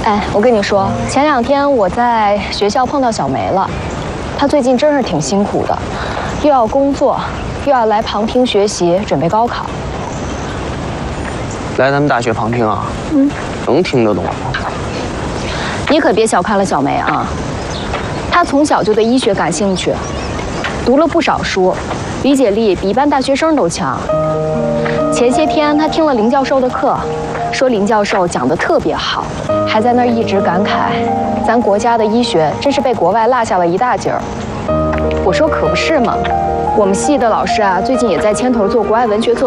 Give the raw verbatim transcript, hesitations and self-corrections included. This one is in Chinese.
哎，我跟你说，前两天我在学校碰到小梅了，她最近真是挺辛苦的，又要工作，又要来旁听学习，准备高考。 来咱们大学旁听啊？嗯，能听得懂吗？ 你可别小看了小梅啊，她从小就对医学感兴趣，读了不少书，理解力比一般大学生都强。前些天她听了林教授的课。 说林教授讲得特别好，还在那儿一直感慨，咱国家的医学真是被国外落下了一大截儿。我说可不是嘛，我们系的老师啊，最近也在牵头做国外文学作